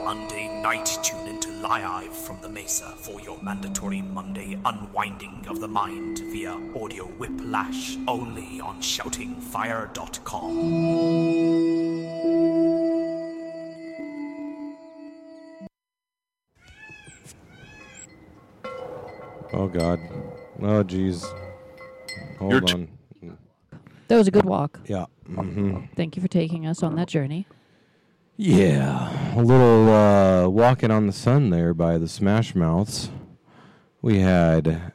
Monday night, tune into Live from the Mesa for your mandatory Monday unwinding of the mind via audio whiplash only on shoutingfire.com. Oh, God. Oh, jeez. Hold on. That was a good walk. Yeah. Mm-hmm. Thank you for taking us on that journey. Yeah. A little walking on the sun there by the Smash Mouths. We had...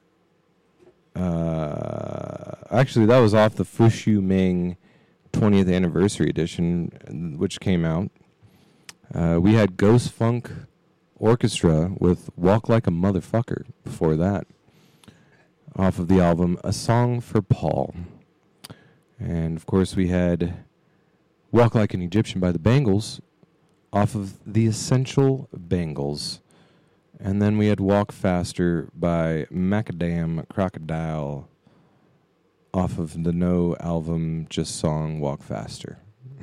actually, that was off the Fushu Ming 20th Anniversary Edition, which came out. We had Ghost Funk Orchestra with Walk Like a Motherfucker before that, off of the album A Song for Paul. And, of course, we had Walk Like an Egyptian by the Bangles, off of The Essential Bangles. And then we had Walk Faster by Macadam Crocodile, off of the No album, just song Walk Faster.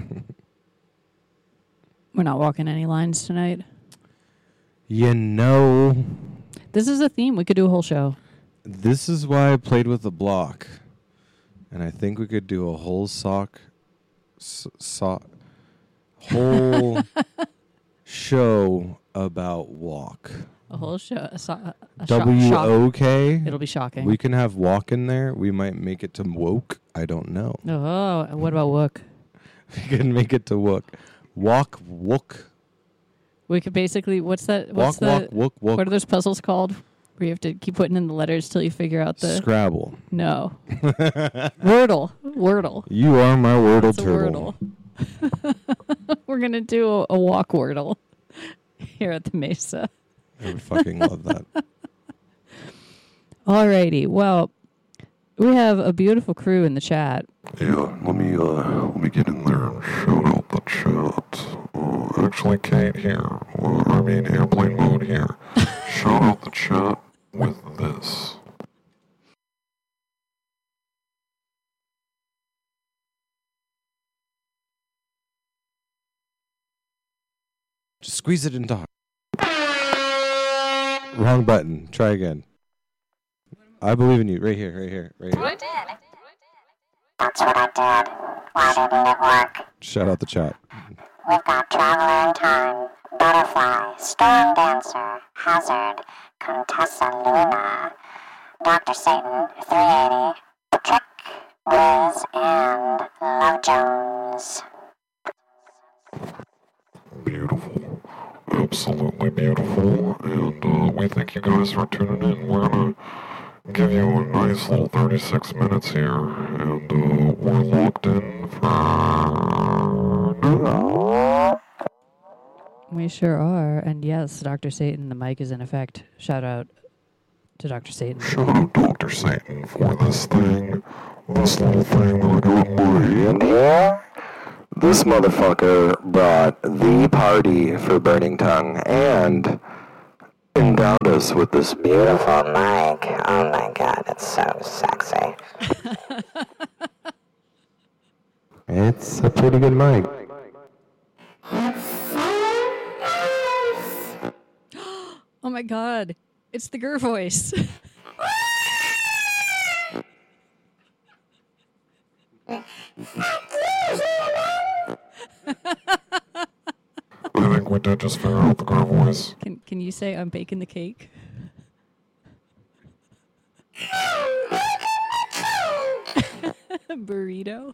We're not walking any lines tonight. You know, This is a theme. We could do a whole show. this is why I played with the block. And I think we could do a whole whole show about walk. A whole show. W-O-K. It'll be shocking. We can have walk in there. We might make it to woke. I don't know. Oh, what about wook? We can make it to wook. Walk, wook. We could basically, what's that? Walk, wook, wook. What are those puzzles called? Where you have to keep putting in the letters till you figure out the... Scrabble. No. Wordle. You are my Wordle That's turtle. Wordle. We're going to do a walk Wordle here at the Mesa. I would fucking love that. Alrighty. Well, we have a beautiful crew in the chat. Yeah, let me get in there and shout out the chat. Actually, Kate here. Airplane mode here. Shout out the chat with this. Just squeeze it into... Wrong button. Try again. I believe in you. Right here, right here, right here. I did. That's what I did. Why didn't it work? Shout out the chat. We've got Traveler in Time, Butterfly, Storm Dancer, Hazard, Contessa Luna, Dr. Satan, 380, Trick, Blaze, and Love Jones. Beautiful. Absolutely beautiful. And we thank you guys for tuning in. We're going to give you a nice little 36 minutes here. And we're locked in for... We sure are. And yes, Dr. Satan, the mic is in effect. Shout out to Dr. Satan. Shout out Dr. Satan for this thing. This little thing that I got in my hand here. This motherfucker brought the party for Burning Tongue and endowed us with this beautiful mic. Oh my god, it's so sexy. It's a pretty good mic. Oh my god. It's the Gur voice. I think we did just figure out the girl voice. Can you say I'm baking the cake? Burrito.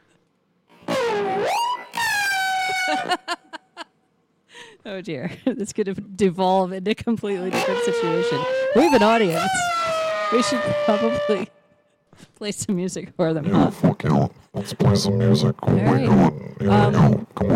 Oh dear, this could have devolved into a completely different situation. We have an audience. We should probably play some music for them. Yeah, fuck yeah. Let's play some music. Oh my right. god. Here we go. Come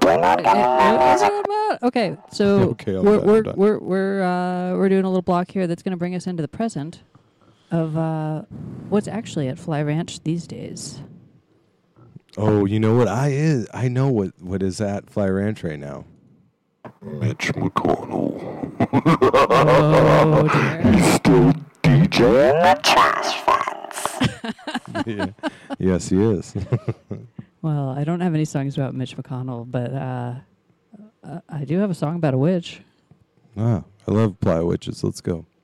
on. Okay, so Okay, we're doing a little block here that's going to bring us into the present of what's actually at Fly Ranch these days. Oh, you know what I know what is at Fly Ranch right now. Mitch McConnell. Oh dear. He's still DJing the trash fans. Yeah. Yes, he is. Well, I don't have any songs about Mitch McConnell, but I do have a song about a witch. I love Playa Witches. Let's go.